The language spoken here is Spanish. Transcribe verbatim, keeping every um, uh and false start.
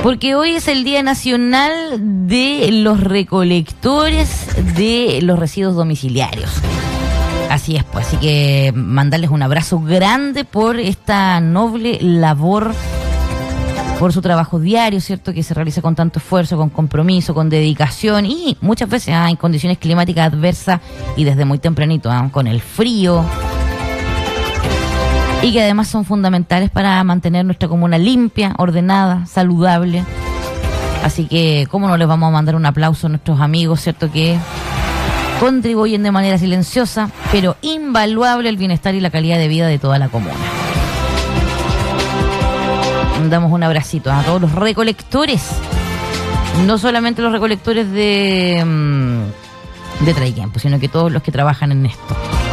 Porque hoy es el Día Nacional de los Recolectores de los Residuos Domiciliarios. Así es, pues, así que mandarles un abrazo grande por esta noble labor, por su trabajo diario, ¿cierto? Que se realiza con tanto esfuerzo, con compromiso, con dedicación y muchas veces ah, en condiciones climáticas adversas y desde muy tempranito, ah, con el frío. Y que además son fundamentales para mantener nuestra comuna limpia, ordenada, saludable. Así que, ¿cómo no les vamos a mandar un aplauso a nuestros amigos, ¿cierto? Que contribuyen de manera silenciosa, pero invaluable al bienestar y la calidad de vida de toda la comuna. Damos un abracito a todos los recolectores, no solamente los recolectores de, de Traiquempo, sino que todos los que trabajan en esto.